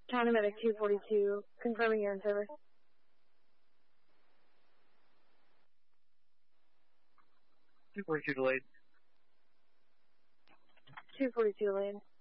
County Medic 242, confirming you're in service. 242 delayed. 242 delayed.